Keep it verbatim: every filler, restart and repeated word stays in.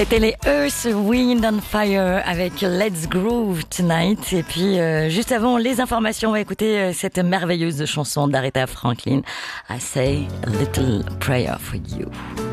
C'était les Earth, Wind and Fire avec Let's Groove Tonight. Et puis, euh, juste avant les informations, on va écouter euh, cette merveilleuse chanson d'Aretha Franklin, I Say a Little Prayer for You.